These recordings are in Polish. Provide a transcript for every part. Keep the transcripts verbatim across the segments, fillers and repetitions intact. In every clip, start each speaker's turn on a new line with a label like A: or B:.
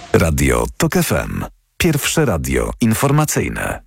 A: Radio TOK F M. Pierwsze radio informacyjne.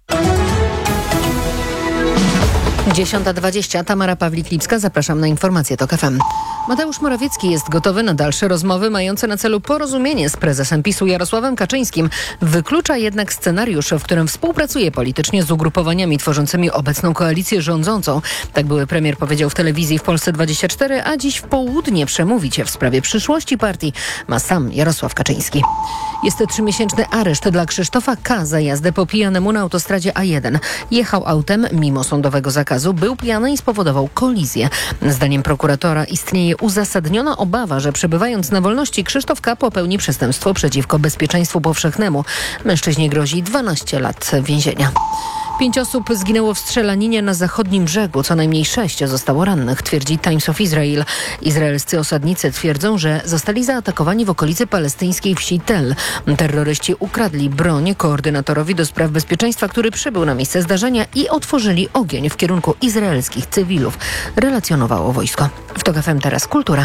B: dziesiąta dwadzieścia. Tamara Pawlik-Lipska. Zapraszam na informacje TOK F M. Mateusz Morawiecki jest gotowy na dalsze rozmowy mające na celu porozumienie z prezesem PiSu Jarosławem Kaczyńskim. Wyklucza jednak scenariusz, w którym współpracuje politycznie z ugrupowaniami tworzącymi obecną koalicję rządzącą. Tak były premier powiedział w telewizji w Polsce dwadzieścia cztery, a dziś w południe przemówić w sprawie przyszłości partii ma sam Jarosław Kaczyński. Jest trzymiesięczny areszt dla Krzysztofa K. za jazdę po pijanemu na autostradzie A jeden. Jechał autem mimo sądowego zakazu, był pijany i spowodował kolizję. Zdaniem prokuratora istnieje uzasadniona obawa, że przebywając na wolności Krzysztof K. popełni przestępstwo przeciwko bezpieczeństwu powszechnemu. Mężczyźnie grozi dwanaście lat więzienia. Pięć osób zginęło w strzelaninie na zachodnim brzegu, co najmniej sześć zostało rannych, twierdzi Times of Israel. Izraelscy osadnicy twierdzą, że zostali zaatakowani w okolicy palestyńskiej wsi Tel. Terroryści ukradli broń koordynatorowi do spraw bezpieczeństwa, który przybył na miejsce zdarzenia i otworzyli ogień w kierunku izraelskich cywilów, relacjonowało wojsko. W TOK F M teraz kultura.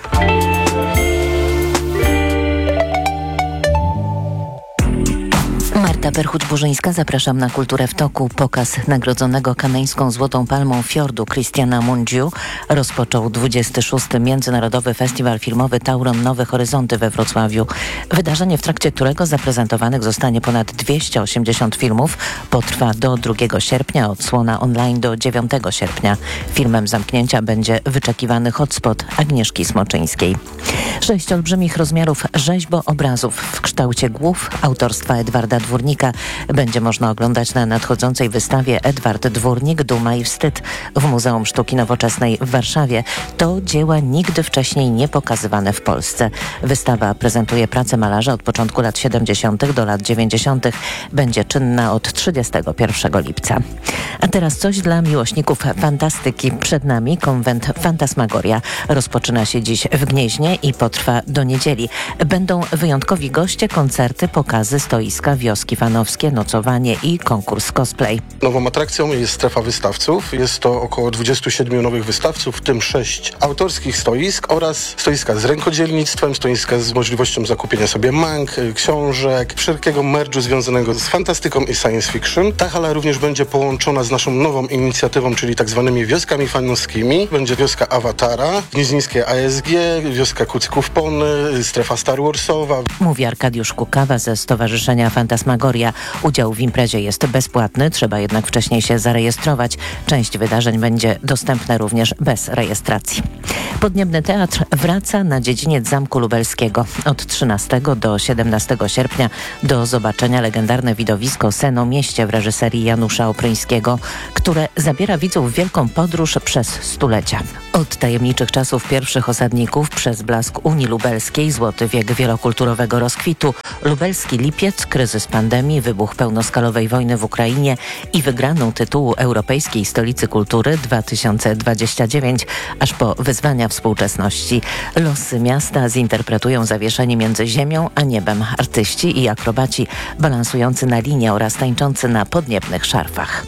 C: Marta Perchuć-Burzyńska, zapraszam na Kulturę w toku. Pokaz nagrodzonego kanańską Złotą Palmą Fiordu Christiana Mungiu rozpoczął dwudziesty szósty Międzynarodowy Festiwal Filmowy Tauron Nowe Horyzonty we Wrocławiu. Wydarzenie, w trakcie którego zaprezentowanych zostanie ponad dwieście osiemdziesiąt filmów, potrwa do drugiego sierpnia, odsłona online do dziewiątego sierpnia. Filmem zamknięcia będzie wyczekiwany hotspot Agnieszki Smoczyńskiej. Sześć olbrzymich rozmiarów rzeźbo-obrazów w kształcie głów autorstwa Edwarda Dwórnika będzie można oglądać na nadchodzącej wystawie Edward Dwórnik – Duma i Wstyd w Muzeum Sztuki Nowoczesnej w Warszawie. To dzieła nigdy wcześniej nie pokazywane w Polsce. Wystawa prezentuje pracę malarza od początku lat siedemdziesiątych do lat dziewięćdziesiątych. Będzie czynna od trzydziestego pierwszego lipca. A teraz coś dla miłośników fantastyki. Przed nami konwent Fantasmagoria. Rozpoczyna się dziś w Gnieźnie i potrwa do niedzieli. Będą wyjątkowi goście, koncerty, pokazy, stoiska, wioski fanowskie, nocowanie i konkurs cosplay.
D: Nową atrakcją jest strefa wystawców. Jest to około dwudziestu siedmiu nowych wystawców, w tym sześć autorskich stoisk oraz stoiska z rękodzielnictwem, stoiska z możliwością zakupienia sobie mang, książek, wszelkiego merge'u związanego z fantastyką i science fiction. Ta hala również będzie połączona z naszą nową inicjatywą, czyli tak zwanymi wioskami fanowskimi. Będzie wioska Awatara, gnieźnieńskie A S G, wioska Kucyków Pony, strefa Star Warsowa.
C: Mówi Arkadiusz Kukawa ze Stowarzyszenia Fantasmagoria. Udział w imprezie jest bezpłatny, trzeba jednak wcześniej się zarejestrować. Część wydarzeń będzie dostępna również bez rejestracji. Podniebny Teatr wraca na dziedziniec Zamku Lubelskiego. Od trzynastego do siedemnastego sierpnia do zobaczenia legendarne widowisko Sen o mieście w reżyserii Janusza Opryńskiego, które zabiera widzów w wielką podróż przez stulecia. Od tajemniczych czasów pierwszych osadników przez blask Unii Lubelskiej, złoty wiek wielokulturowego rozkwitu, lubelski lipiec, kryzys pandemii, wybuch pełnoskalowej wojny w Ukrainie i wygraną tytułu Europejskiej Stolicy Kultury dwa tysiące dwudziesty dziewiąty, aż po wyzwania współczesności. Losy miasta zinterpretują zawieszenie między ziemią a niebem artyści i akrobaci balansujący na linie oraz tańczący na podniebnych szarfach.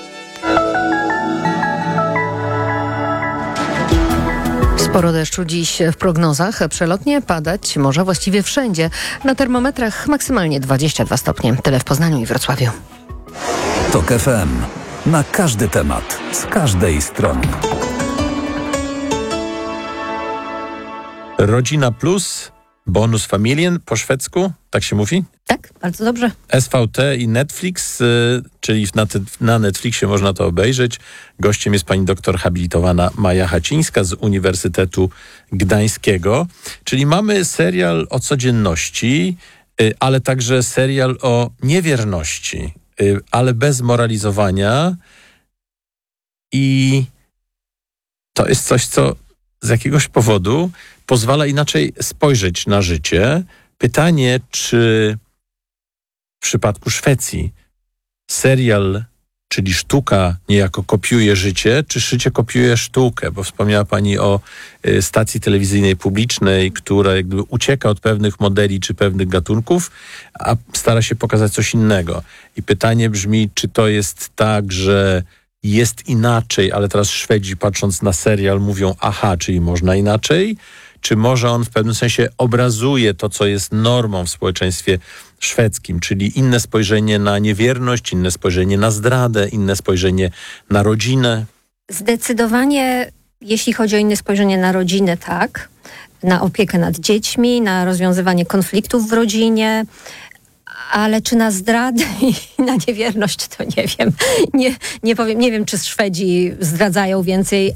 B: Sporo deszczu dziś w prognozach. Przelotnie padać może właściwie wszędzie. Na termometrach maksymalnie dwadzieścia dwa stopnie. Tyle w Poznaniu i Wrocławiu.
A: TOK F M. Na każdy temat. Z każdej strony.
E: Rodzina Plus, bonus Familien po szwedzku, tak się mówi?
B: Tak, bardzo dobrze.
E: S V T i Netflix, y, czyli na, te, na Netflixie można to obejrzeć. Gościem jest pani doktor habilitowana Maja Hacińska z Uniwersytetu Gdańskiego. Czyli mamy serial o codzienności, y, ale także serial o niewierności, y, ale bez moralizowania. I to jest coś, co z jakiegoś powodu pozwala inaczej spojrzeć na życie. Pytanie, czy w przypadku Szwecji serial, czyli sztuka, niejako kopiuje życie, czy życie kopiuje sztukę? Bo wspomniała pani o y, stacji telewizyjnej publicznej, która jak gdyby ucieka od pewnych modeli czy pewnych gatunków, a stara się pokazać coś innego. I pytanie brzmi, czy to jest tak, że jest inaczej, ale teraz Szwedzi, patrząc na serial, mówią aha, czyli można inaczej, czy może on w pewnym sensie obrazuje to, co jest normą w społeczeństwie szwedzkim, czyli inne spojrzenie na niewierność, inne spojrzenie na zdradę, inne spojrzenie na rodzinę?
F: Zdecydowanie, jeśli chodzi o inne spojrzenie na rodzinę, tak. Na opiekę nad dziećmi, na rozwiązywanie konfliktów w rodzinie, ale czy na zdradę i na niewierność, to nie wiem. Nie, nie powiem, nie wiem, czy Szwedzi zdradzają więcej.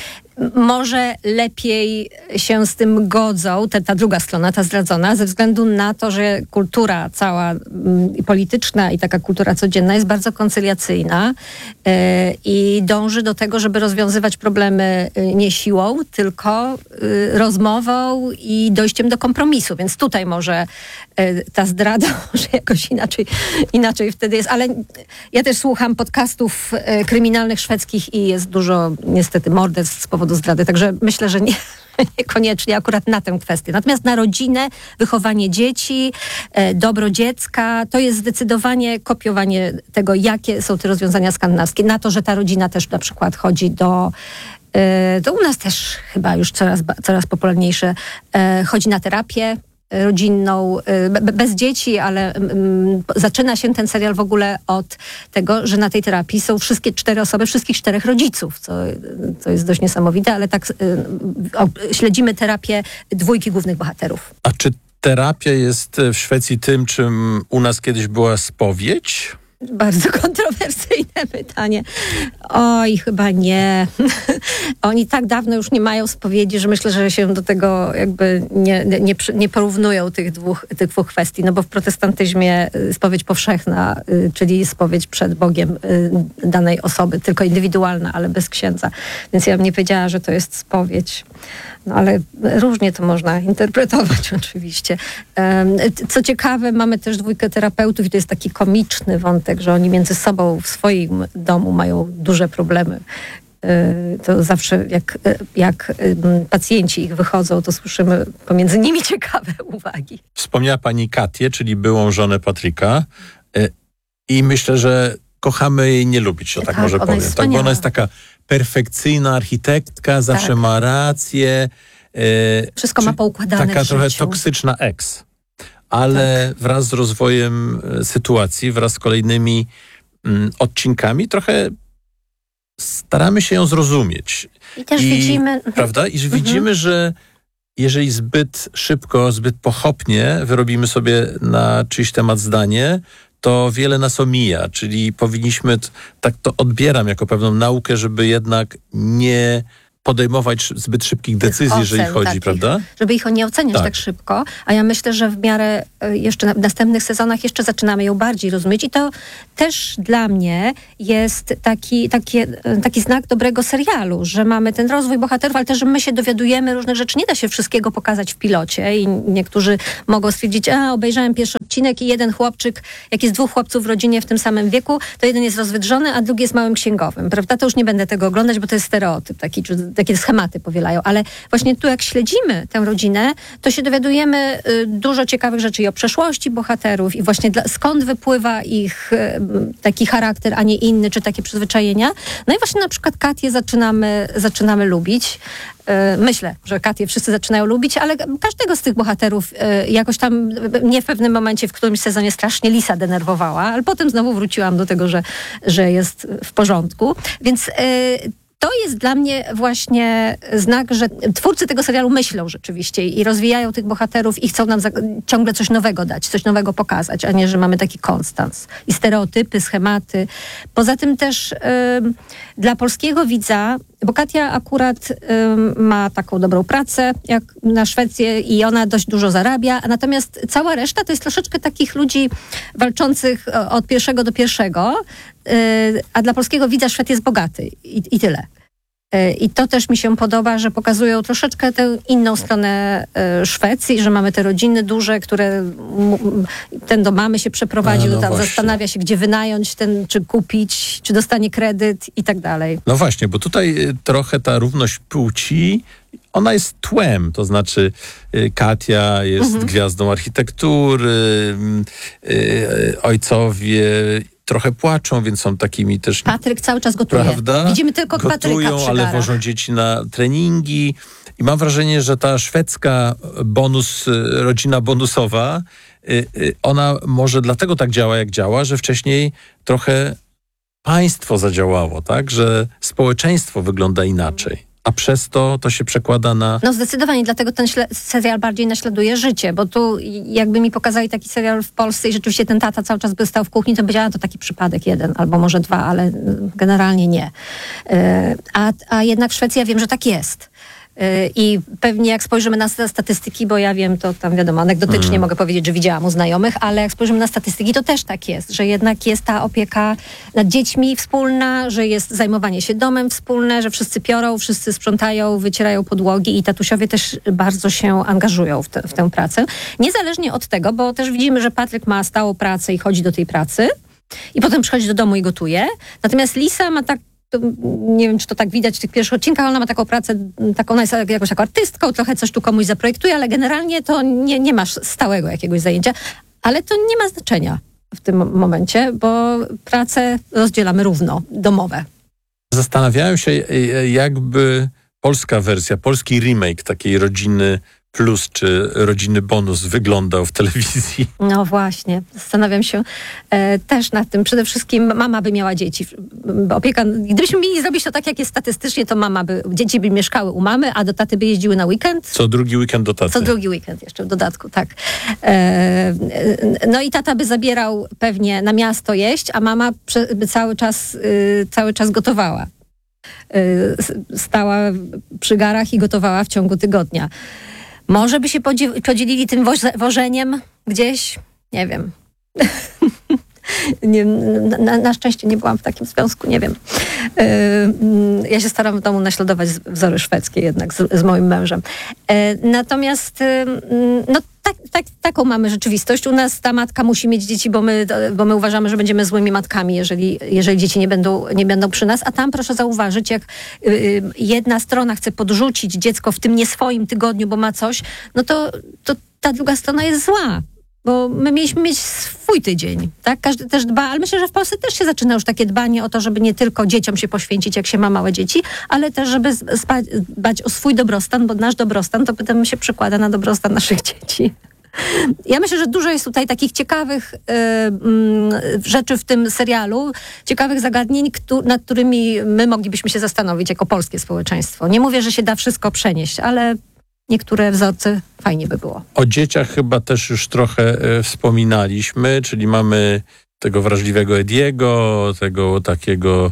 F: Może lepiej się z tym godzą, ta, ta druga strona, ta zdradzona, ze względu na to, że kultura cała mm, polityczna i taka kultura codzienna jest bardzo koncyliacyjna yy, i dąży do tego, żeby rozwiązywać problemy yy, nie siłą, tylko yy, rozmową i dojściem do kompromisu. Więc tutaj może yy, ta zdrada może jakoś inaczej, inaczej wtedy jest. Ale ja też słucham podcastów yy, kryminalnych szwedzkich i jest dużo niestety morderstw z powodu do zdrady, także myślę, że nie, niekoniecznie akurat na tę kwestię. Natomiast na rodzinę, wychowanie dzieci, e, dobro dziecka, to jest zdecydowanie kopiowanie tego, jakie są te rozwiązania skandynawskie. Na to, że ta rodzina też na przykład chodzi do e, to u nas też chyba już coraz, coraz popularniejsze, e, chodzi na terapię rodzinną, bez dzieci, ale um, zaczyna się ten serial w ogóle od tego, że na tej terapii są wszystkie cztery osoby, wszystkich czterech rodziców, co, co jest dość niesamowite, ale tak um, śledzimy terapię dwójki głównych bohaterów.
E: A czy terapia jest w Szwecji tym, czym u nas kiedyś była spowiedź?
F: Bardzo kontrowersyjne pytanie. Oj, chyba nie. Oni tak dawno już nie mają spowiedzi, że myślę, że się do tego jakby nie, nie, nie porównują tych dwóch, tych dwóch kwestii. No bo w protestantyzmie spowiedź powszechna, czyli spowiedź przed Bogiem danej osoby, tylko indywidualna, ale bez księdza. Więc ja bym nie powiedziała, że to jest spowiedź. No ale różnie to można interpretować oczywiście. Co ciekawe, mamy też dwójkę terapeutów i to jest taki komiczny wątek, że oni między sobą w swoim domu mają duże problemy. To zawsze jak, jak pacjenci ich wychodzą, to słyszymy pomiędzy nimi ciekawe uwagi.
E: Wspomniała pani Katię, czyli byłą żonę Patryka i myślę, że kochamy jej nie lubić, o tak, tak może powiem. Tak, bo ona jest taka perfekcyjna architektka, zawsze tak. ma rację.
F: E, Wszystko ma poukładane
E: Taka
F: w
E: trochę
F: życiu.
E: toksyczna ex. Ale tak. wraz z rozwojem sytuacji, wraz z kolejnymi mm, odcinkami, trochę staramy się ją zrozumieć.
F: I też I, widzimy...
E: Prawda? I mhm. widzimy, że jeżeli zbyt szybko, zbyt pochopnie wyrobimy sobie na czyjś temat zdanie, to wiele nas omija, czyli powinniśmy, tak to odbieram jako pewną naukę, żeby jednak nie podejmować zbyt szybkich decyzji, ocen, jeżeli chodzi, takich, prawda?
F: Żeby ich nie oceniać tak. tak szybko, a ja myślę, że w miarę jeszcze w następnych sezonach jeszcze zaczynamy ją bardziej rozumieć i to też dla mnie jest taki, taki, taki znak dobrego serialu, że mamy ten rozwój bohaterów, ale też, że my się dowiadujemy różnych rzeczy. Nie da się wszystkiego pokazać w pilocie i niektórzy mogą stwierdzić, a obejrzałem pierwszy odcinek i jeden chłopczyk, jak jest dwóch chłopców w rodzinie w tym samym wieku, to jeden jest rozwydrzony, a drugi jest małym księgowym, prawda? To już nie będę tego oglądać, bo to jest stereotyp taki, czy takie schematy powielają, ale właśnie tu jak śledzimy tę rodzinę, to się dowiadujemy y, dużo ciekawych rzeczy i o przeszłości bohaterów i właśnie dla, skąd wypływa ich y, taki charakter, a nie inny, czy takie przyzwyczajenia. No i właśnie na przykład Katię zaczynamy, zaczynamy lubić. Y, myślę, że Katię wszyscy zaczynają lubić, ale każdego z tych bohaterów y, jakoś tam mnie w pewnym momencie, w którymś sezonie strasznie Lisa denerwowała, ale potem znowu wróciłam do tego, że, że jest w porządku. Więc y, to jest dla mnie właśnie znak, że twórcy tego serialu myślą rzeczywiście i rozwijają tych bohaterów i chcą nam za- ciągle coś nowego dać, coś nowego pokazać, a nie, że mamy taki konstans i stereotypy, schematy. Poza tym też y, dla polskiego widza, bo Katia akurat y, ma taką dobrą pracę jak na Szwecję i ona dość dużo zarabia, a natomiast cała reszta to jest troszeczkę takich ludzi walczących od pierwszego do pierwszego, y, a dla polskiego widza Szwed jest bogaty i, i tyle. I to też mi się podoba, że pokazują troszeczkę tę inną stronę Szwecji, że mamy te rodziny duże, które ten do mamy się przeprowadził, no, no tam właśnie. Zastanawia się, gdzie wynająć ten, czy kupić, czy dostanie kredyt i tak dalej.
E: No właśnie, bo tutaj trochę ta równość płci, ona jest tłem, to znaczy Katia jest mhm. gwiazdą architektury, ojcowie trochę płaczą, więc są takimi też...
F: Patryk cały czas gotuje.
E: Prawda?
F: Widzimy tylko
E: Gotują,
F: Patryka przy
E: ale
F: garach.
E: wożą dzieci na treningi. I mam wrażenie, że ta szwedzka bonus, rodzina bonusowa, ona może dlatego tak działa, jak działa, że wcześniej trochę państwo zadziałało, tak? Że społeczeństwo wygląda inaczej. A przez to to się przekłada na...
F: No zdecydowanie, dlatego ten śle- serial bardziej naśladuje życie, bo tu jakby mi pokazali taki serial w Polsce i rzeczywiście ten tata cały czas by stał w kuchni, to powiedziała, to taki przypadek jeden albo może dwa, ale generalnie nie. Yy, a, a jednak Szwecja, wiem, że tak jest. I pewnie jak spojrzymy na statystyki, bo ja wiem, to tam wiadomo, anegdotycznie mm. mogę powiedzieć, że widziałam u znajomych, ale jak spojrzymy na statystyki, to też tak jest, że jednak jest ta opieka nad dziećmi wspólna, że jest zajmowanie się domem wspólne, że wszyscy piorą, wszyscy sprzątają, wycierają podłogi i tatusiowie też bardzo się angażują w, te, w tę pracę. Niezależnie od tego, bo też widzimy, że Patryk ma stałą pracę i chodzi do tej pracy i potem przychodzi do domu i gotuje. Natomiast Lisa ma tak, nie wiem, czy to tak widać w tych pierwszych odcinkach, ona ma taką pracę, taką, ona jest jakąś taką artystką, trochę coś tu komuś zaprojektuje, ale generalnie to nie, nie masz stałego jakiegoś zajęcia, ale to nie ma znaczenia w tym momencie, bo pracę rozdzielamy równo, domowe.
E: Zastanawiałem się, jakby polska wersja, polski remake takiej Rodziny Plus czy Rodziny Bonus wyglądał w telewizji.
F: No właśnie, zastanawiam się e, też nad tym. Przede wszystkim mama by miała dzieci. Opieka, gdybyśmy mieli zrobić to tak, jak jest statystycznie, to mama by, dzieci by mieszkały u mamy, a do taty by jeździły na weekend.
E: Co drugi weekend do taty.
F: Co drugi weekend jeszcze w dodatku, tak. E, no i tata by zabierał pewnie na miasto jeść, a mama prze, by cały czas, y, cały czas gotowała. Y, stała przy garach i gotowała w ciągu tygodnia. Może by się podzie- podzielili tym woże- wożeniem gdzieś? Nie wiem. nie, na, na szczęście nie byłam w takim związku, nie wiem. Yy, ja się staram w domu naśladować wzory szwedzkie jednak z, z moim mężem. Yy, natomiast yy, no tak, tak, taką mamy rzeczywistość. U nas ta matka musi mieć dzieci, bo my, bo my uważamy, że będziemy złymi matkami, jeżeli, jeżeli dzieci nie będą, nie będą przy nas. A tam proszę zauważyć, jak yy, jedna strona chce podrzucić dziecko w tym nie swoim tygodniu, bo ma coś, no to, to ta druga strona jest zła. Bo my mieliśmy mieć swój tydzień, tak? Każdy też dba, ale myślę, że w Polsce też się zaczyna już takie dbanie o to, żeby nie tylko dzieciom się poświęcić, jak się ma małe dzieci, ale też, żeby spa- dbać o swój dobrostan, bo nasz dobrostan to potem się przekłada na dobrostan naszych dzieci. Ja myślę, że dużo jest tutaj takich ciekawych y, y, rzeczy w tym serialu, ciekawych zagadnień, któ- nad którymi my moglibyśmy się zastanowić jako polskie społeczeństwo. Nie mówię, że się da wszystko przenieść, ale niektóre wzorce fajnie by było.
E: O dzieciach chyba też już trochę e, wspominaliśmy, czyli mamy tego wrażliwego Ediego, tego takiego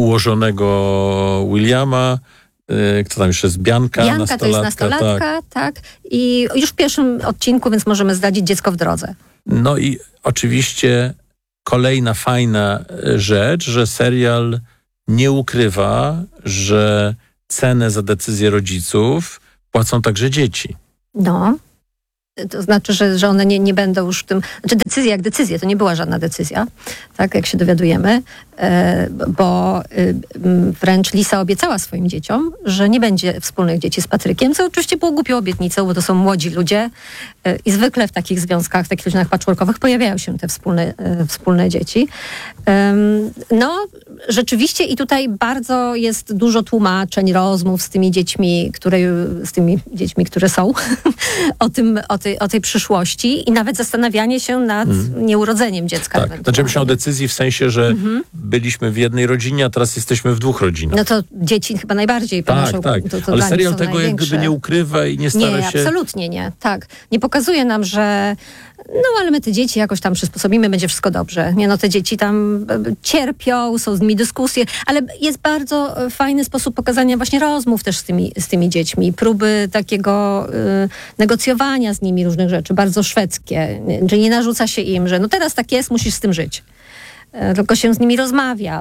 E: ułożonego Williama, e, kto tam jeszcze jest? Bianka,
F: Bianka
E: nastolatka.
F: to jest nastolatka, tak. tak. I już w pierwszym odcinku, więc możemy zdradzić Dziecko w drodze.
E: No i oczywiście kolejna fajna rzecz, że serial nie ukrywa, że cenę za decyzję rodziców płacą także dzieci.
F: No, to znaczy, że, że one nie, nie będą już w tym... Znaczy decyzja jak decyzja, to nie była żadna decyzja, tak jak się dowiadujemy, e, bo e, wręcz Lisa obiecała swoim dzieciom, że nie będzie wspólnych dzieci z Patrykiem, co oczywiście było głupią obietnicą, bo to są młodzi ludzie e, i zwykle w takich związkach, w takich rodzinach patchworkowych pojawiają się te wspólne, e, wspólne dzieci. E, no, rzeczywiście i tutaj bardzo jest dużo tłumaczeń, rozmów z tymi dziećmi, które, z tymi dziećmi, które są, o tym, o tej, o tej przyszłości i nawet zastanawianie się nad mm. nieurodzeniem dziecka.
E: Tak, znaczy myślę o decyzji w sensie, że mm-hmm. byliśmy w jednej rodzinie, a teraz jesteśmy w dwóch rodzinach.
F: No to dzieci chyba najbardziej
E: tak,
F: ponoszą.
E: Tak,
F: to, to
E: ale serial tego
F: największe.
E: jak gdyby nie ukrywa i nie stara
F: nie,
E: się...
F: Nie, absolutnie nie. Tak. Nie pokazuje nam, że no ale my te dzieci jakoś tam przysposobimy, będzie wszystko dobrze. Nie, no te dzieci tam cierpią, są z nimi dyskusje, ale jest bardzo fajny sposób pokazania właśnie rozmów też z tymi, z tymi dziećmi, próby takiego y, negocjowania z nimi różnych rzeczy, bardzo szwedzkie, że nie narzuca się im, że no teraz tak jest, musisz z tym żyć. Y, tylko się z nimi rozmawia,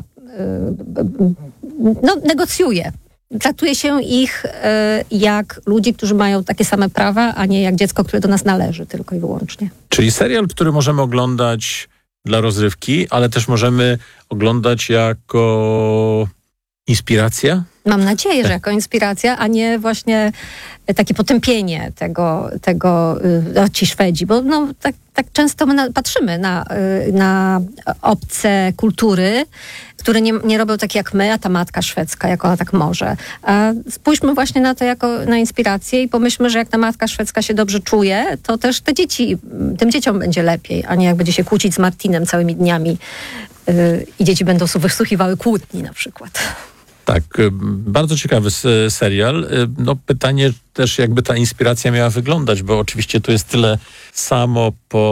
F: y, no negocjuje. Traktuje się ich y, jak ludzi, którzy mają takie same prawa, a nie jak dziecko, które do nas należy tylko i wyłącznie.
E: Czyli serial, który możemy oglądać dla rozrywki, ale też możemy oglądać jako inspiracja?
F: Mam nadzieję, że jako inspiracja, a nie właśnie takie potępienie tego, tego y, ci Szwedzi, bo no, tak, tak często my na, patrzymy na, y, na obce kultury, które nie, nie robią tak jak my, a ta matka szwedzka, jak ona tak może. A spójrzmy właśnie na to jako na inspirację i pomyślmy, że jak ta matka szwedzka się dobrze czuje, to też te dzieci, tym dzieciom będzie lepiej, a nie jak będzie się kłócić z Martinem całymi dniami y, i dzieci będą wysłuchiwały kłótni na przykład.
E: Tak, bardzo ciekawy serial. No pytanie też, jakby ta inspiracja miała wyglądać, bo oczywiście tu jest tyle samo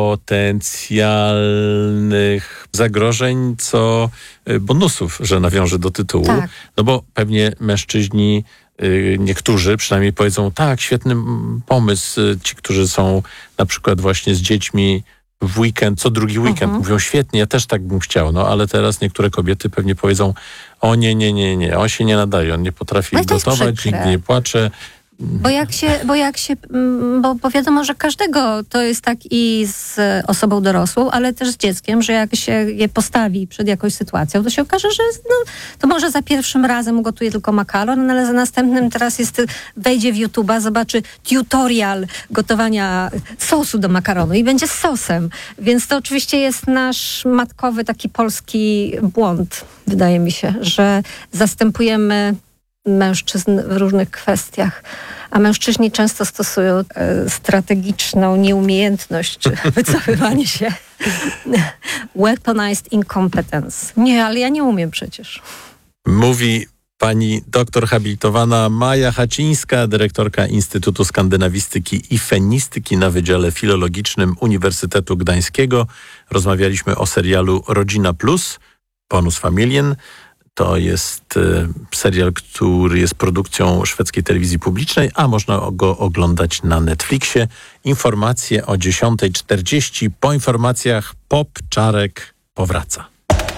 E: potencjalnych zagrożeń, co bonusów, że nawiążę do tytułu. Tak. No bo pewnie mężczyźni, niektórzy przynajmniej powiedzą, tak, świetny pomysł. Ci, którzy są na przykład właśnie z dziećmi w weekend, co drugi weekend. Uh-huh. Mówią, świetnie, ja też tak bym chciał. No ale teraz niektóre kobiety pewnie powiedzą, o nie, nie, nie, nie, on się nie nadaje, on nie potrafi gotować, nigdy nie płacze.
F: Bo jak się, bo jak się, bo, bo wiadomo, że każdego to jest tak i z osobą dorosłą, ale też z dzieckiem, że jak się je postawi przed jakąś sytuacją, to się okaże, że no, to może za pierwszym razem ugotuje tylko makaron, ale za następnym teraz jest, wejdzie w YouTube'a, zobaczy tutorial gotowania sosu do makaronu i będzie z sosem. Więc to oczywiście jest nasz matkowy taki polski błąd, wydaje mi się, że zastępujemy mężczyzn w różnych kwestiach, a mężczyźni często stosują e, strategiczną nieumiejętność czy wycofywanie się. Weaponized incompetence. Nie, ale ja nie umiem przecież.
E: Mówi pani doktor habilitowana Maja Hacińska, dyrektorka Instytutu Skandynawistyki i Fenistyki na Wydziale Filologicznym Uniwersytetu Gdańskiego. Rozmawialiśmy o serialu Rodzina Plus, Bonus Familien. To jest y, serial, który jest produkcją szwedzkiej telewizji publicznej, a można go oglądać na Netflixie. Informacje o dziesiąta czterdzieści. Po informacjach Pop Czarek powraca.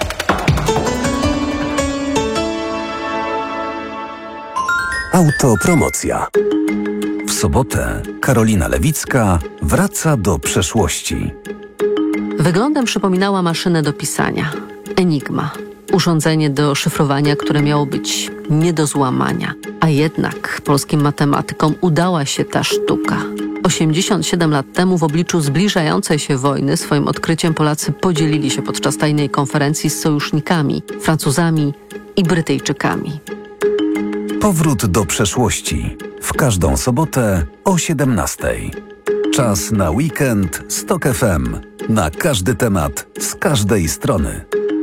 A: Autopromocja. W sobotę Karolina Lewicka wraca do przeszłości.
G: Wyglądem przypominała maszynę do pisania. Enigma. Urządzenie do szyfrowania, które miało być nie do złamania. A jednak polskim matematykom udała się ta sztuka. osiemdziesiąt siedem lat temu w obliczu zbliżającej się wojny swoim odkryciem Polacy podzielili się podczas tajnej konferencji z sojusznikami, Francuzami i Brytyjczykami.
A: Powrót do przeszłości. W każdą sobotę o siedemnastej. Czas na weekend z Tok F M. Na każdy temat, z każdej strony.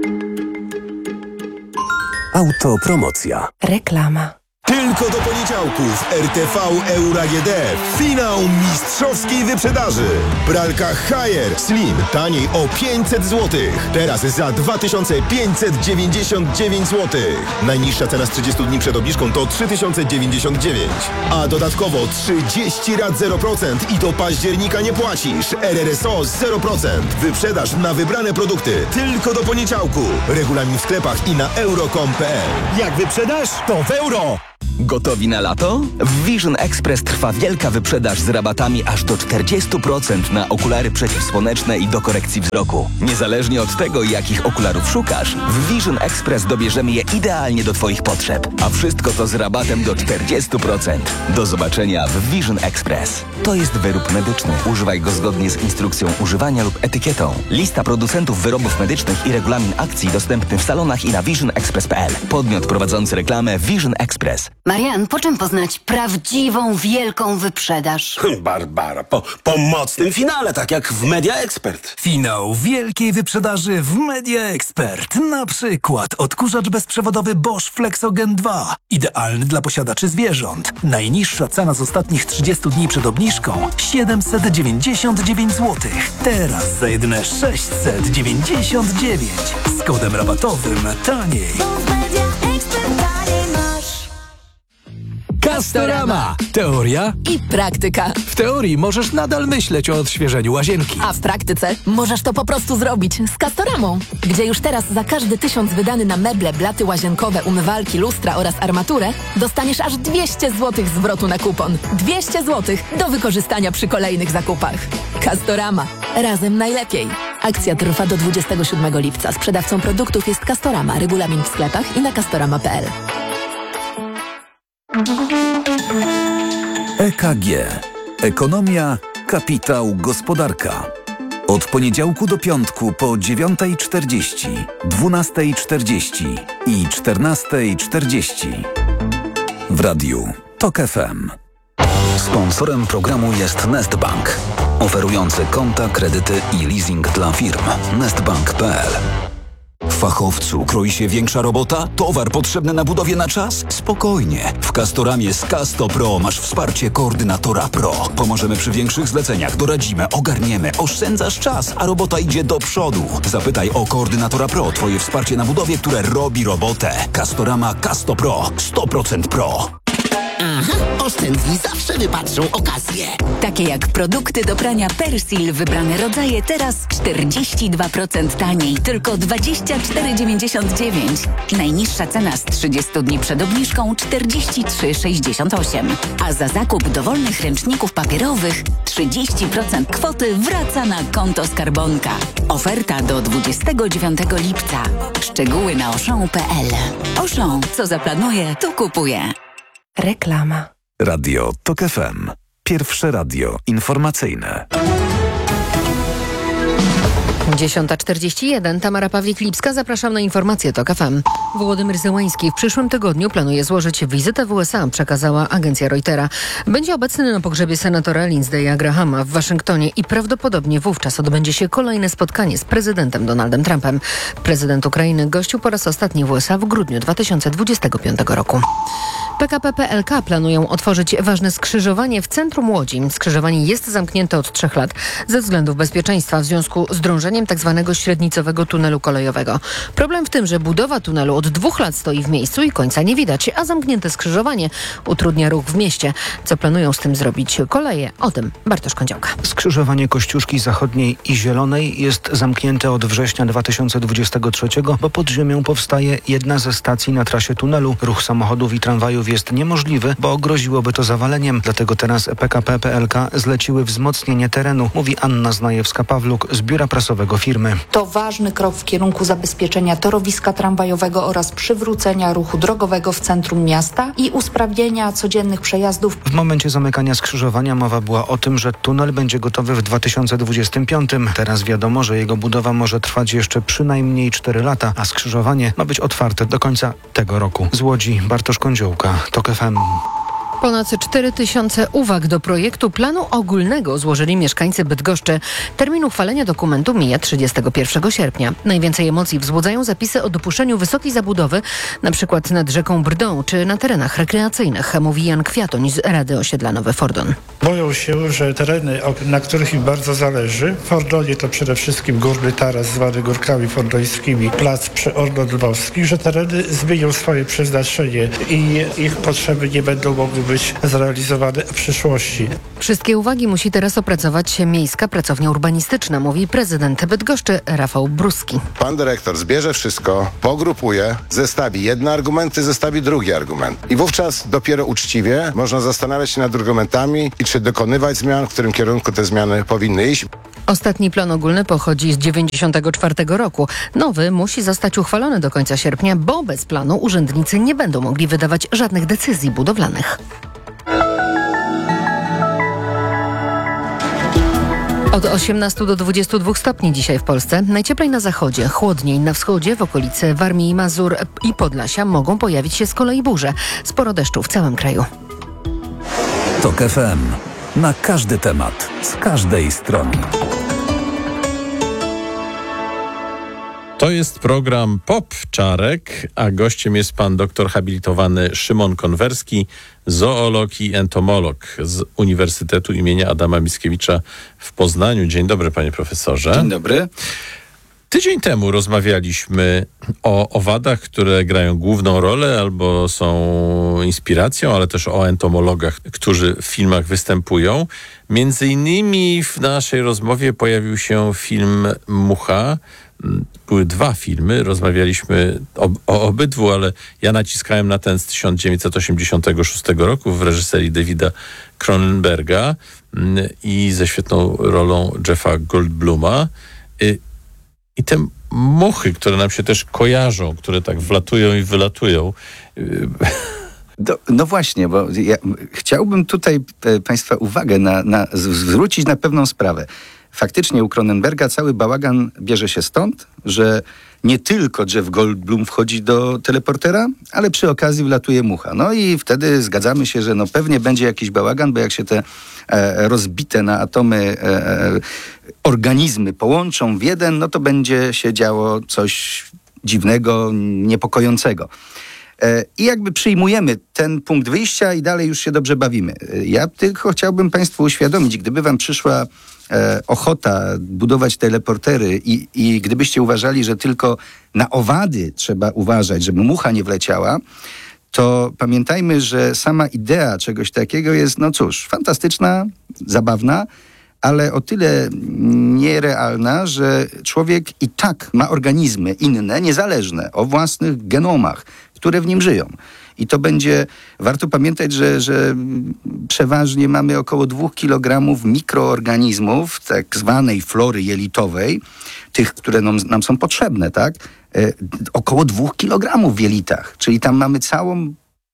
A: Autopromocja.
H: Reklama.
I: Tylko do poniedziałków R T V Euro A G D. Finał mistrzowskiej wyprzedaży. Pralka Haier Slim taniej o pięćset złotych. Teraz za dwa tysiące pięćset dziewięćdziesiąt dziewięć złotych. Najniższa cena z trzydziestu dni przed obniżką to trzy tysiące dziewięćdziesiąt dziewięć. A dodatkowo trzydzieści rat zero procent i do października nie płacisz. R R S O zero procent. Wyprzedaż na wybrane produkty. Tylko do poniedziałku. Regulamin w sklepach i na euro kropka com kropka p l.
J: Jak wyprzedasz, to w euro.
K: Gotowi na lato? W Vision Express trwa wielka wyprzedaż z rabatami aż do czterdzieści procent na okulary przeciwsłoneczne i do korekcji wzroku. Niezależnie od tego, jakich okularów szukasz, w Vision Express dobierzemy je idealnie do Twoich potrzeb. A wszystko to z rabatem do czterdzieści procent. Do zobaczenia w Vision Express. To jest wyrób medyczny. Używaj go zgodnie z instrukcją używania lub etykietą. Lista producentów wyrobów medycznych i regulamin akcji dostępny w salonach i na vision express kropka p l. Podmiot prowadzący reklamę Vision Express.
L: Marian, po czym poznać prawdziwą, wielką wyprzedaż?
J: Barbara, po, po mocnym finale, tak jak w Media Expert.
M: Finał wielkiej wyprzedaży w Media Expert. Na przykład odkurzacz bezprzewodowy Bosch Flexogen dwa. Idealny dla posiadaczy zwierząt. Najniższa cena z ostatnich trzydziestu dni przed obniżką siedemset dziewięćdziesiąt dziewięć złotych. Teraz za jedyne sześćset dziewięćdziesiąt dziewięć. Z kodem rabatowym taniej.
N: Castorama. Teoria
H: i praktyka.
N: W teorii możesz nadal myśleć o odświeżeniu łazienki.
H: A w praktyce możesz to po prostu zrobić z Castoramą, gdzie już teraz za każdy tysiąc wydany na meble, blaty łazienkowe, umywalki, lustra oraz armaturę dostaniesz aż dwieście złotych zwrotu na kupon. dwieście złotych do wykorzystania przy kolejnych zakupach. Castorama. Razem najlepiej. Akcja trwa do dwudziestego siódmego lipca. Sprzedawcą produktów jest Castorama. Regulamin w sklepach i na castorama kropka p l.
A: E K G. Ekonomia, kapitał, gospodarka. Od poniedziałku do piątku po dziewiąta czterdzieści, dwunasta czterdzieści i czternasta czterdzieści. W radiu TOK F M.
O: Sponsorem programu jest Nestbank, oferujący konta, kredyty i leasing dla firm. nestbank kropka p l. Fachowcu, kroi się większa robota? Towar potrzebny na budowie na czas? Spokojnie. W Castoramie z Casto Pro masz wsparcie koordynatora Pro. Pomożemy przy większych zleceniach, doradzimy, ogarniemy, oszczędzasz czas, a robota idzie do przodu. Zapytaj o koordynatora Pro, twoje wsparcie na budowie, które robi robotę. Castorama Casto Pro. sto procent Pro.
P: Aha, oszczędni zawsze wypatrzą okazję. Takie jak produkty do prania Persil, wybrane rodzaje, teraz czterdzieści dwa procent taniej, tylko dwadzieścia cztery dziewięćdziesiąt dziewięć. Najniższa cena z trzydziestu dni przed obniżką czterdzieści trzy sześćdziesiąt osiem. A za zakup dowolnych ręczników papierowych trzydzieści procent kwoty wraca na konto skarbonka. Oferta do dwudziestego dziewiątego lipca. Szczegóły na auchan kropka p l. Auchan, co zaplanuje, to kupuje.
H: Reklama.
A: Radio TOK F M. Pierwsze radio informacyjne.
B: dziesiąta czterdzieści jeden. Tamara Pawlik-Lipska. Zapraszam na informacje TOK F M. Wołodymyr Zełański w przyszłym tygodniu planuje złożyć wizytę w U S A, przekazała agencja Reutera. Będzie obecny na pogrzebie senatora Lindsey'a Grahama w Waszyngtonie i prawdopodobnie wówczas odbędzie się kolejne spotkanie z prezydentem Donaldem Trumpem. Prezydent Ukrainy gościł po raz ostatni w U S A w grudniu dwa tysiące dwudziestego piątego roku. P K P P L K planują otworzyć ważne skrzyżowanie w centrum Łodzi. Skrzyżowanie jest zamknięte od trzech lat ze względów bezpieczeństwa w związku z drążeniem tzw. średnicowego tunelu kolejowego. Problem w tym, że budowa tunelu od dwóch lat stoi w miejscu i końca nie widać, a zamknięte skrzyżowanie utrudnia ruch w mieście. Co planują z tym zrobić koleje? O tym Bartosz Kądziołka.
Q: Skrzyżowanie Kościuszki Zachodniej i Zielonej jest zamknięte od września dwa tysiące dwudziestego trzeciego, bo pod ziemią powstaje jedna ze stacji na trasie tunelu. Ruch samochodów i tramwajów jest niemożliwy, bo groziłoby to zawaleniem. Dlatego teraz P K P P L K zleciły wzmocnienie terenu, mówi Anna Znajewska-Pawluk z biura prasowego firmy.
R: To ważny krok w kierunku zabezpieczenia torowiska tramwajowego oraz przywrócenia ruchu drogowego w centrum miasta i usprawnienia codziennych przejazdów.
Q: W momencie zamykania skrzyżowania mowa była o tym, że tunel będzie gotowy w dwa tysiące dwudziestym piątym. Teraz wiadomo, że jego budowa może trwać jeszcze przynajmniej cztery lata, a skrzyżowanie ma być otwarte do końca tego roku. Z Łodzi Bartosz Kądziołka, TOK F M.
B: Ponad cztery tysiące uwag do projektu planu ogólnego złożyli mieszkańcy Bydgoszczy. Termin uchwalenia dokumentu mija trzydziestego pierwszego sierpnia. Najwięcej emocji wzbudzają zapisy o dopuszczeniu wysokiej zabudowy, na przykład nad rzeką Brdą czy na terenach rekreacyjnych, mówi Jan Kwiatoń z Rady Osiedla Nowy Fordon.
S: Boją się, że tereny, na których im bardzo zależy, w Fordonie to przede wszystkim Górny Taras, zwany Górkami Fordońskimi, plac przy Orlon Lwowski, że tereny zmienią swoje przeznaczenie i ich potrzeby nie będą mogły być zrealizowane w przyszłości.
B: Wszystkie uwagi musi teraz opracować Miejska Pracownia Urbanistyczna, mówi prezydent Bydgoszczy Rafał Bruski.
T: Pan dyrektor zbierze wszystko, pogrupuje, zestawi jedne argumenty, zestawi drugie argumenty. I wówczas dopiero uczciwie można zastanawiać się nad argumentami i czy dokonywać zmian, w którym kierunku te zmiany powinny iść.
B: Ostatni plan ogólny pochodzi z dziewięćdziesiątego czwartego roku. Nowy musi zostać uchwalony do końca sierpnia, bo bez planu urzędnicy nie będą mogli wydawać żadnych decyzji budowlanych. Od osiemnastu do dwudziestu dwóch stopni dzisiaj w Polsce. Najcieplej na zachodzie, chłodniej na wschodzie, w okolicy Warmii i Mazur i Podlasia mogą pojawić się z kolei burze. Sporo deszczu w całym kraju.
A: TOK F M. Na każdy temat, z każdej strony.
E: To jest program Pop Czarek, a gościem jest pan doktor habilitowany Szymon Konwerski, zoolog i entomolog z Uniwersytetu imienia Adama Mickiewicza w Poznaniu. Dzień dobry, panie profesorze.
U: Dzień dobry.
E: Tydzień temu rozmawialiśmy o owadach, które grają główną rolę albo są inspiracją, ale też o entomologach, którzy w filmach występują. Między innymi w naszej rozmowie pojawił się film Mucha. Były dwa filmy, rozmawialiśmy o, o obydwu, ale ja naciskałem na ten z tysiąc dziewięćset osiemdziesiątego szóstego roku w reżyserii Davida Cronenberga i ze świetną rolą Jeffa Goldbluma. I te muchy, które nam się też kojarzą, które tak wlatują i wylatują,
U: Do, no właśnie, bo ja chciałbym tutaj e, Państwa uwagę na, na, zwrócić na pewną sprawę. Faktycznie u Cronenberga cały bałagan bierze się stąd, że nie tylko Jeff Goldblum wchodzi do teleportera, ale przy okazji wlatuje mucha. No i wtedy zgadzamy się, że no pewnie będzie jakiś bałagan, bo jak się te e, rozbite na atomy e, organizmy połączą w jeden, no to będzie się działo coś dziwnego, niepokojącego. I jakby przyjmujemy ten punkt wyjścia i dalej już się dobrze bawimy. Ja tylko chciałbym Państwu uświadomić, gdyby Wam przyszła e, ochota budować teleportery i, i gdybyście uważali, że tylko na owady trzeba uważać, żeby mucha nie wleciała, to pamiętajmy, że sama idea czegoś takiego jest, no cóż, fantastyczna, zabawna, ale o tyle nierealna, że człowiek i tak ma organizmy inne, niezależne, o własnych genomach, które w nim żyją. I to będzie, warto pamiętać, że, że przeważnie mamy około dwóch kilogramów mikroorganizmów, tak zwanej flory jelitowej, tych, które nam, nam są potrzebne, tak? E, około dwóch kilogramów w jelitach, czyli tam mamy całą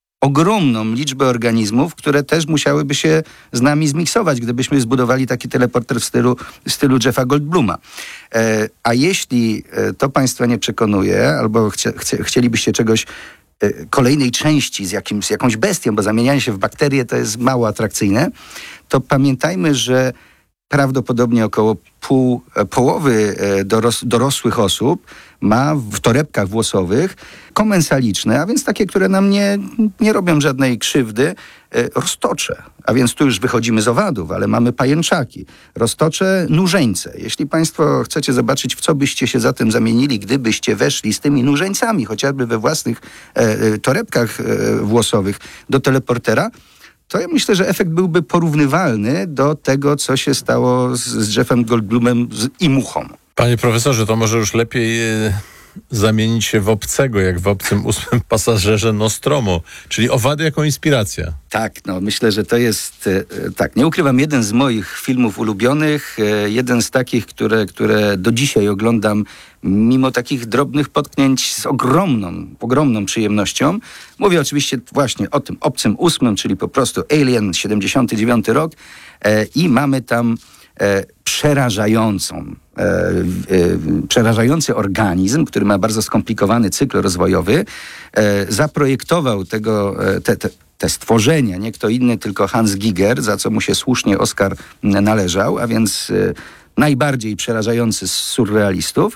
U: ogromną liczbę organizmów, które też musiałyby się z nami zmiksować, gdybyśmy zbudowali taki teleporter w stylu, w stylu Jeffa Goldbluma. E, a jeśli to Państwa nie przekonuje, albo chcie, chcie, chcielibyście czegoś, e, kolejnej części z, jakim, z jakąś bestią, bo zamienianie się w bakterię to jest mało atrakcyjne, to pamiętajmy, że prawdopodobnie około pół, połowy doros, dorosłych osób ma w torebkach włosowych komensaliczne, a więc takie, które nam nie, nie robią żadnej krzywdy, roztocze. A więc tu już wychodzimy z owadów, ale mamy pajęczaki. Roztocze nużeńce. Jeśli Państwo chcecie zobaczyć, w co byście się zatem zamienili, gdybyście weszli z tymi nużeńcami, chociażby we własnych e, torebkach e, włosowych do teleportera, to ja myślę, że efekt byłby porównywalny do tego, co się stało z, z Jeffem Goldblumem z, i muchą.
E: Panie profesorze, to może już lepiej e, zamienić się w obcego, jak w Obcym ósmym pasażerze Nostromo, czyli owady jako inspiracja.
U: Tak, no myślę, że to jest, e, tak, nie ukrywam, jeden z moich filmów ulubionych, e, jeden z takich, które, które do dzisiaj oglądam mimo takich drobnych potknięć z ogromną, ogromną przyjemnością. Mówię oczywiście właśnie o tym Obcym ósmym, czyli po prostu Alien, siedemdziesiąty dziewiąty rok e, i mamy tam e, przerażającą, e, e, przerażający organizm, który ma bardzo skomplikowany cykl rozwojowy. E, zaprojektował tego, e, te, te, te stworzenia, nie kto inny, tylko Hans Giger, za co mu się słusznie Oscar należał, a więc e, najbardziej przerażający z surrealistów.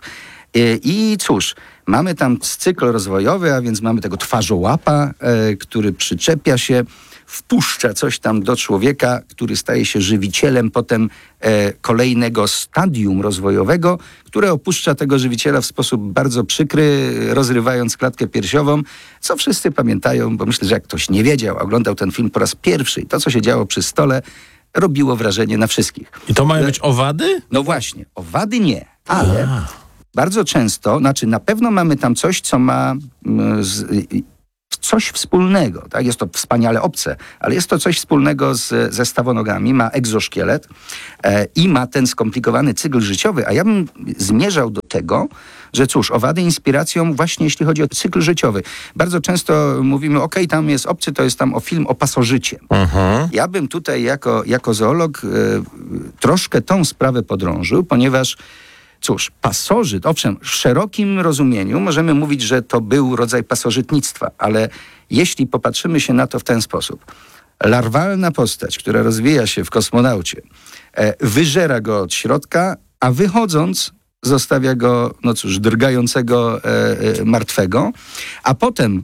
U: I cóż, mamy tam cykl rozwojowy, a więc mamy tego twarzołapa, e, który przyczepia się, wpuszcza coś tam do człowieka, który staje się żywicielem potem e, kolejnego stadium rozwojowego, które opuszcza tego żywiciela w sposób bardzo przykry, rozrywając klatkę piersiową, co wszyscy pamiętają, bo myślę, że jak ktoś nie wiedział, oglądał ten film po raz pierwszy i to, co się działo przy stole, robiło wrażenie na wszystkich.
E: I to mają być owady?
U: No właśnie, owady nie, ale... A. Bardzo często, znaczy na pewno mamy tam coś, co ma z, coś wspólnego. Tak? Jest to wspaniale obce, ale jest to coś wspólnego z, ze stawonogami. Ma egzoszkielet e, i ma ten skomplikowany cykl życiowy. A ja bym zmierzał do tego, że cóż, owady inspiracją właśnie jeśli chodzi o cykl życiowy. Bardzo często mówimy, okej, okay, tam jest obcy, to jest tam o film o pasożycie. Uh-huh. Ja bym tutaj jako, jako zoolog e, troszkę tą sprawę podrążył, ponieważ cóż, pasożyt, owszem, w szerokim rozumieniu możemy mówić, że to był rodzaj pasożytnictwa, ale jeśli popatrzymy się na to w ten sposób, larwalna postać, która rozwija się w kosmonaucie, e, wyżera go od środka, a wychodząc zostawia go, no cóż, drgającego, e, e, martwego, a potem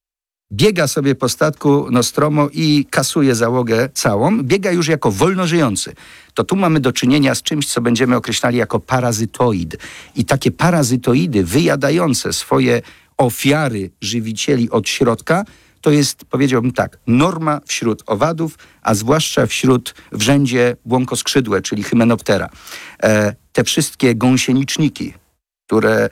U: biega sobie po statku Nostromo i kasuje załogę całą, biega już jako wolnożyjący. To tu mamy do czynienia z czymś, co będziemy określali jako parazytoid. I takie parazytoidy wyjadające swoje ofiary żywicieli od środka, to jest, powiedziałbym tak, norma wśród owadów, a zwłaszcza wśród w rzędzie błąkoskrzydłe, czyli hymenoptera. E, te wszystkie gąsieniczniki, które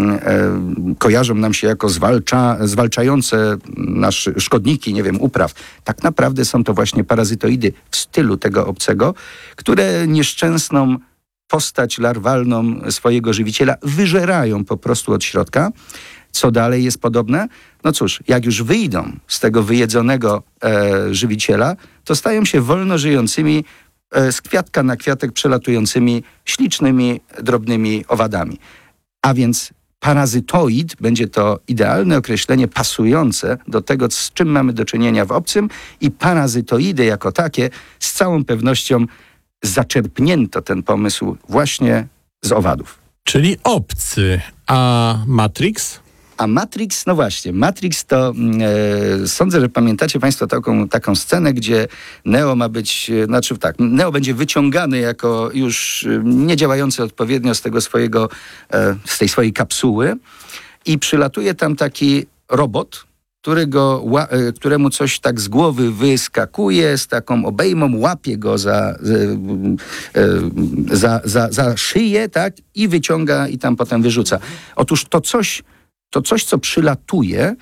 U: E, kojarzą nam się jako zwalcza, zwalczające nasze szkodniki, nie wiem, upraw. Tak naprawdę są to właśnie parazytoidy w stylu tego obcego, które nieszczęsną postać larwalną swojego żywiciela wyżerają po prostu od środka. Co dalej jest podobne? No cóż, jak już wyjdą z tego wyjedzonego e, żywiciela, to stają się wolno żyjącymi, e, z kwiatka na kwiatek przelatującymi, ślicznymi, drobnymi owadami. A więc parazytoid będzie to idealne określenie pasujące do tego, z czym mamy do czynienia w obcym, i parazytoidy jako takie z całą pewnością zaczerpnięto ten pomysł właśnie z owadów.
E: Czyli obcy, a Matrix?
U: A Matrix, no właśnie, Matrix to e, sądzę, że pamiętacie Państwo taką, taką scenę, gdzie Neo ma być, e, znaczy tak, Neo będzie wyciągany jako już e, niedziałający odpowiednio z tego swojego, e, z tej swojej kapsuły i przylatuje tam taki robot, którego, ła, e, któremu coś tak z głowy wyskakuje, z taką obejmą, łapie go za, e, e, za, za, za szyję, tak, i wyciąga i tam potem wyrzuca. Otóż to coś To coś, co przylatuje e,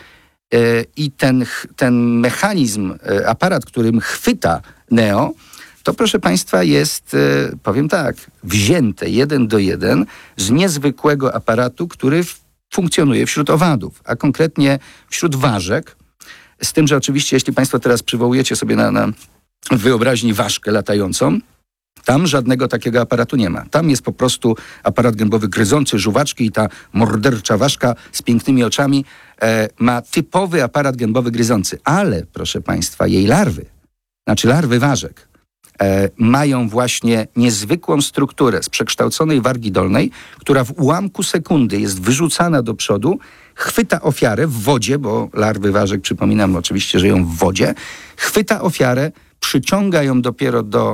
U: i ten, ten mechanizm, e, aparat, którym chwyta Neo, to proszę Państwa jest, e, powiem tak, wzięte jeden do jeden z niezwykłego aparatu, który w, funkcjonuje wśród owadów, a konkretnie wśród ważek. Z tym, że oczywiście, jeśli Państwo teraz przywołujecie sobie na, na wyobraźni ważkę latającą, tam żadnego takiego aparatu nie ma. Tam jest po prostu aparat gębowy gryzący żuwaczki i ta mordercza ważka z pięknymi oczami e, ma typowy aparat gębowy gryzący. Ale, proszę Państwa, jej larwy, znaczy larwy ważek, e, mają właśnie niezwykłą strukturę z przekształconej wargi dolnej, która w ułamku sekundy jest wyrzucana do przodu, chwyta ofiarę w wodzie, bo larwy ważek, przypominam, oczywiście żyją w wodzie, chwyta ofiarę, przyciąga ją dopiero do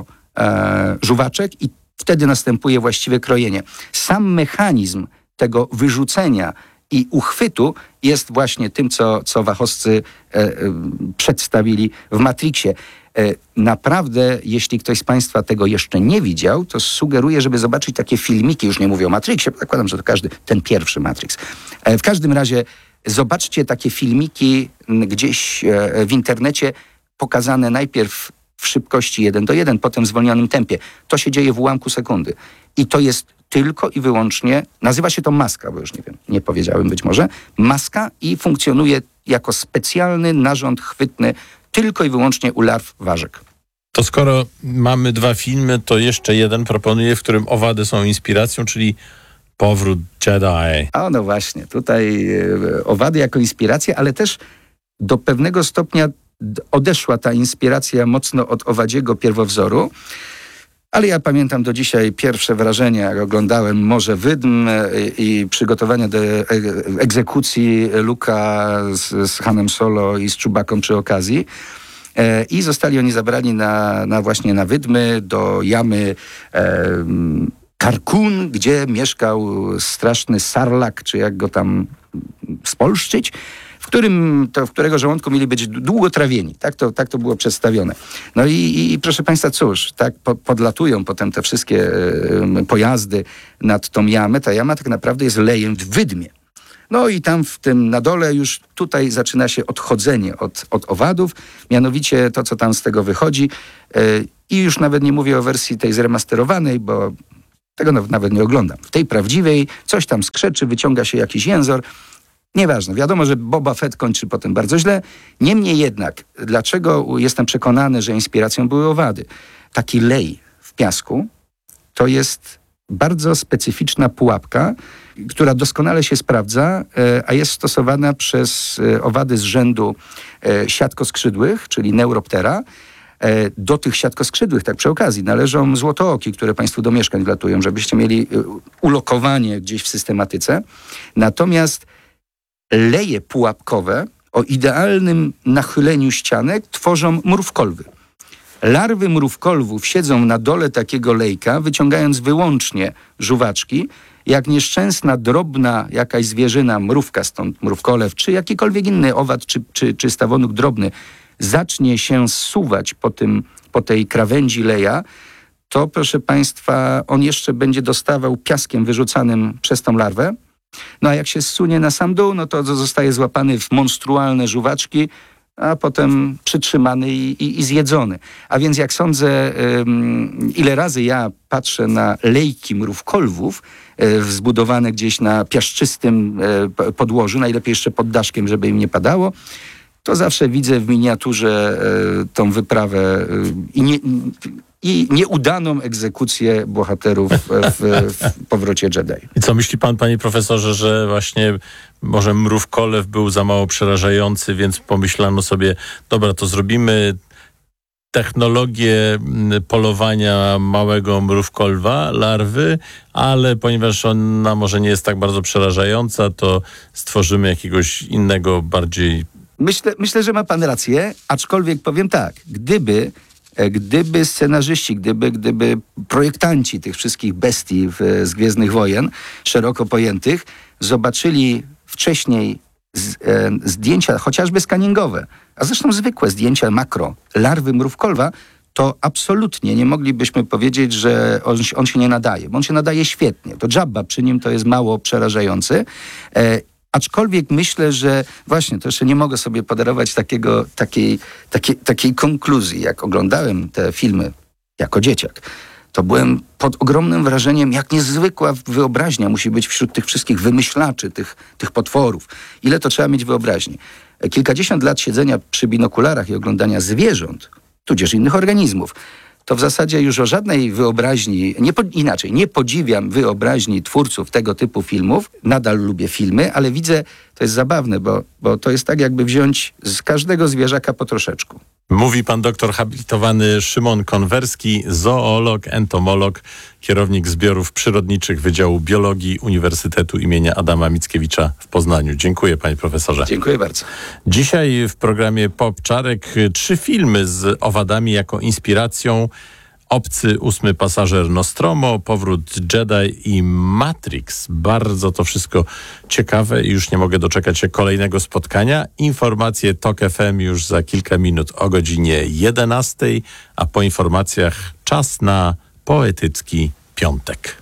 U: E, żuwaczek i wtedy następuje właściwe krojenie. Sam mechanizm tego wyrzucenia i uchwytu jest właśnie tym, co, co wachowscy e, e, przedstawili w Matrixie. E, naprawdę, jeśli ktoś z Państwa tego jeszcze nie widział, to sugeruję, żeby zobaczyć takie filmiki, już nie mówię o Matrixie, zakładam, że to każdy, ten pierwszy Matrix. E, w każdym razie zobaczcie takie filmiki gdzieś e, w internecie, pokazane najpierw w szybkości jeden do jeden, potem w zwolnionym tempie. To się dzieje w ułamku sekundy. I to jest tylko i wyłącznie, nazywa się to maska, bo już nie wiem, nie powiedziałem być może, maska i funkcjonuje jako specjalny narząd chwytny tylko i wyłącznie u larw ważek.
E: To skoro mamy dwa filmy, to jeszcze jeden proponuję, w którym owady są inspiracją, czyli Powrót Jedi.
U: A no właśnie, tutaj e, owady jako inspiracja, ale też do pewnego stopnia odeszła ta inspiracja mocno od owadziego pierwowzoru, ale ja pamiętam do dzisiaj pierwsze wrażenie, jak oglądałem Morze Wydm i przygotowania do egzekucji Luka z, z Hanem Solo i z Chewbacą przy okazji. I zostali oni zabrani na, na właśnie na Wydmy, do jamy e, Karkun, gdzie mieszkał straszny sarlak, czy jak go tam spolszczyć, w którym, to, w którego żołądku mieli być długo trawieni. Tak to, tak to było przedstawione. No i, i, i proszę Państwa, cóż, tak po, podlatują potem te wszystkie e, pojazdy nad tą jamę. Ta jama tak naprawdę jest lejem w Wydmie. No i tam w tym na dole już tutaj zaczyna się odchodzenie od, od owadów, mianowicie to, co tam z tego wychodzi. E, I już nawet nie mówię o wersji tej zremasterowanej, bo tego nawet nie oglądam. W tej prawdziwej coś tam skrzeczy, wyciąga się jakiś jęzor. Nieważne. Wiadomo, że Boba Fett kończy potem bardzo źle. Niemniej jednak, dlaczego jestem przekonany, że inspiracją były owady? Taki lej w piasku to jest bardzo specyficzna pułapka, która doskonale się sprawdza, a jest stosowana przez owady z rzędu siatkoskrzydłych, czyli Neuroptera. Do tych siatkoskrzydłych, tak przy okazji, należą złotooki, które Państwu do mieszkań wlatują, żebyście mieli ulokowanie gdzieś w systematyce. Natomiast leje pułapkowe o idealnym nachyleniu ścianek tworzą mrówkolwy. Larwy mrówkolwów siedzą na dole takiego lejka, wyciągając wyłącznie żuwaczki. Jak nieszczęsna, drobna jakaś zwierzyna, mrówka, stąd mrówkolew, czy jakikolwiek inny owad, czy, czy, czy stawonóg drobny, zacznie się zsuwać po, tym, po tej krawędzi leja, to proszę Państwa, on jeszcze będzie dostawał piaskiem wyrzucanym przez tą larwę. No a jak się zsunie na sam dół, no to zostaje złapany w monstrualne żuwaczki, a potem przytrzymany i, i, i zjedzony. A więc jak sądzę, um, ile razy ja patrzę na lejki mrówkolwów e, zbudowane gdzieś na piaszczystym e, podłożu, najlepiej jeszcze pod daszkiem, żeby im nie padało, to zawsze widzę w miniaturze e, tą wyprawę e, i, nie, i nieudaną egzekucję bohaterów w, w Powrocie Jedi.
E: I co myśli pan, panie profesorze, że właśnie może mrówkolew był za mało przerażający, więc pomyślano sobie, dobra, to zrobimy technologię polowania małego mrówkolwa, larwy, ale ponieważ ona może nie jest tak bardzo przerażająca, to stworzymy jakiegoś innego, bardziej...
U: Myślę, myślę, że ma pan rację, aczkolwiek powiem tak, gdyby Gdyby scenarzyści, gdyby, gdyby projektanci tych wszystkich bestii w, z Gwiezdnych Wojen, szeroko pojętych, zobaczyli wcześniej z, e, zdjęcia, chociażby skaningowe, a zresztą zwykłe zdjęcia makro, larwy mrówkolwa, to absolutnie nie moglibyśmy powiedzieć, że on, on się nie nadaje, bo on się nadaje świetnie. To Jabba przy nim to jest mało przerażający. E, Aczkolwiek myślę, że właśnie to jeszcze nie mogę sobie podarować takiego, takiej, takiej, takiej konkluzji. Jak oglądałem te filmy jako dzieciak, to byłem pod ogromnym wrażeniem, jak niezwykła wyobraźnia musi być wśród tych wszystkich wymyślaczy, tych, tych potworów. Ile to trzeba mieć wyobraźni. Kilkadziesiąt lat siedzenia przy binokularach i oglądania zwierząt, tudzież innych organizmów, to w zasadzie już o żadnej wyobraźni, nie po, inaczej, nie podziwiam wyobraźni twórców tego typu filmów. Nadal lubię filmy, ale widzę, to jest zabawne, bo, bo to jest tak, jakby wziąć z każdego zwierzaka po troszeczku.
E: Mówi pan doktor habilitowany Szymon Konwerski, zoolog, entomolog, kierownik zbiorów przyrodniczych Wydziału Biologii Uniwersytetu imienia Adama Mickiewicza w Poznaniu. Dziękuję, panie profesorze.
U: Dziękuję bardzo.
E: Dzisiaj w programie Pop Czarek trzy filmy z owadami jako inspiracją. Obcy, ósmy pasażer Nostromo, Powrót Jedi i Matrix. Bardzo to wszystko ciekawe i już nie mogę doczekać się kolejnego spotkania. Informacje Tok F M już za kilka minut o godzinie jedenastej, a po informacjach czas na poetycki piątek.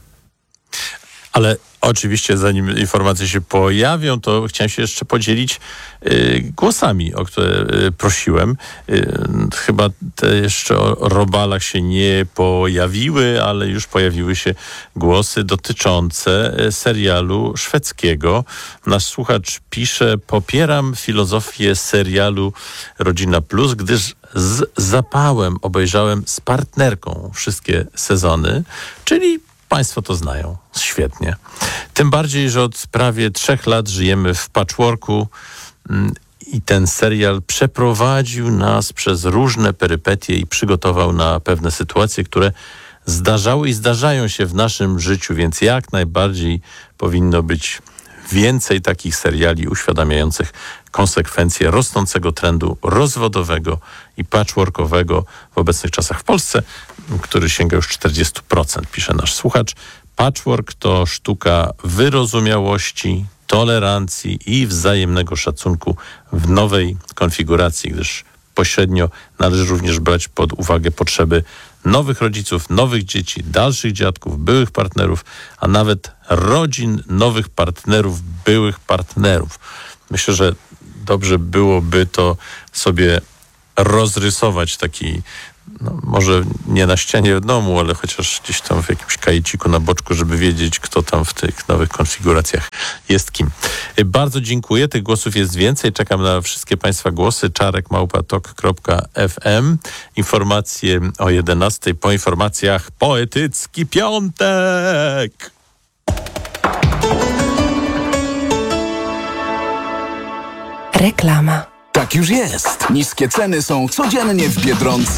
E: Ale oczywiście zanim informacje się pojawią, to chciałem się jeszcze podzielić y, głosami, o które y, prosiłem. Y, chyba te jeszcze o robalach się nie pojawiły, ale już pojawiły się głosy dotyczące y, serialu szwedzkiego. Nasz słuchacz pisze: popieram filozofię serialu Rodzina Plus, gdyż z zapałem obejrzałem z partnerką wszystkie sezony, czyli państwo to znają świetnie. Tym bardziej, że od prawie trzech lat żyjemy w patchworku i ten serial przeprowadził nas przez różne perypetie i przygotował na pewne sytuacje, które zdarzały i zdarzają się w naszym życiu, więc jak najbardziej powinno być więcej takich seriali uświadamiających konsekwencje rosnącego trendu rozwodowego i patchworkowego w obecnych czasach w Polsce, który sięga już czterdzieści procent, pisze nasz słuchacz. Patchwork to sztuka wyrozumiałości, tolerancji i wzajemnego szacunku w nowej konfiguracji, gdyż pośrednio należy również brać pod uwagę potrzeby nowych rodziców, nowych dzieci, dalszych dziadków, byłych partnerów, a nawet rodzin nowych partnerów, byłych partnerów. Myślę, że dobrze byłoby to sobie rozrysować taki, no, może nie na ścianie domu, ale chociaż gdzieś tam w jakimś kajeciku na boczku, żeby wiedzieć, kto tam w tych nowych konfiguracjach jest kim. Bardzo dziękuję. Tych głosów jest więcej. Czekam na wszystkie państwa głosy. czarek małpa tok kropka f m. Informacje o jedenastej. Po informacjach poetycki piątek.
D: Reklama. Tak już jest. Niskie ceny są codziennie w Biedronce.